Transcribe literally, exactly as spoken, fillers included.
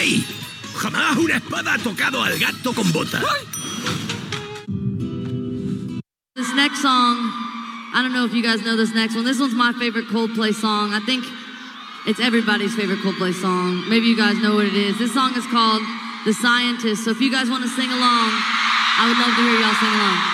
¡Hey! ¡Jamás una espada ha tocado al gato con botas! This next song, I don't know if you guys know this next one. This one's my favorite Coldplay song. I think it's everybody's favorite Coldplay song. Maybe you guys know what it is. This song is called The Scientist. So if you guys want to sing along, I would love to hear y'all sing along.